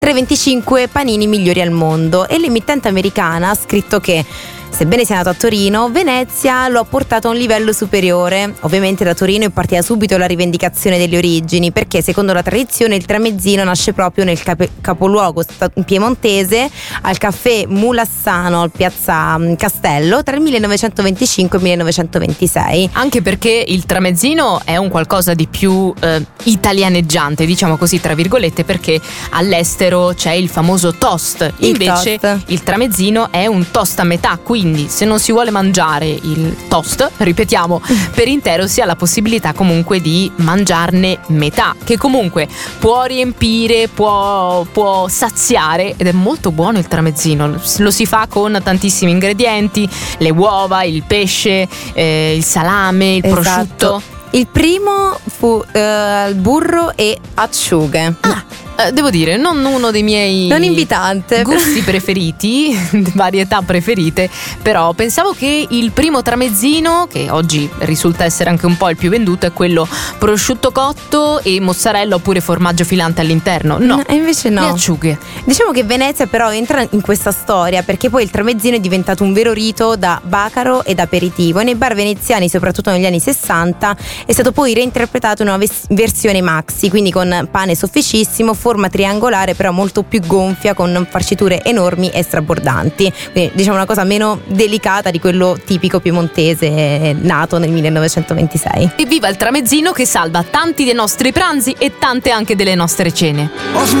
tra i 25 panini migliori al mondo, e l'emittente americana ha scritto che, sebbene sia nato a Torino, Venezia lo ha portato a un livello superiore. Ovviamente da Torino è partita subito la rivendicazione delle origini, perché secondo la tradizione il tramezzino nasce proprio nel capoluogo piemontese, al caffè Mulassano al Piazza Castello, tra il 1925 e il 1926. Anche perché il tramezzino è un qualcosa di più italianeggiante, diciamo così tra virgolette, perché all'estero c'è il famoso toast, invece il tramezzino è un toast a metà, quindi se non si vuole mangiare il toast, ripetiamo, per intero, si ha la possibilità comunque di mangiarne metà, che comunque può riempire, può saziare, ed è molto buono il tramezzino. Lo si fa con tantissimi ingredienti, le uova, il pesce, il salame, il prosciutto. Il primo fu burro e acciughe. Devo dire, non uno dei miei non invitante gusti preferiti, varietà preferite, però pensavo che il primo tramezzino, che oggi risulta essere anche un po' il più venduto, è quello prosciutto cotto e mozzarella oppure formaggio filante all'interno. No, e invece no. Le acciughe. Diciamo che Venezia però entra in questa storia perché poi il tramezzino è diventato un vero rito da bacaro ed aperitivo, e nei bar veneziani, soprattutto negli anni 60, è stato poi reinterpretato in una versione maxi, quindi con pane sofficissimo, forma triangolare però molto più gonfia, con farciture enormi e strabordanti, quindi diciamo una cosa meno delicata di quello tipico piemontese nato nel 1926. Evviva il tramezzino che salva tanti dei nostri pranzi e tante anche delle nostre cene.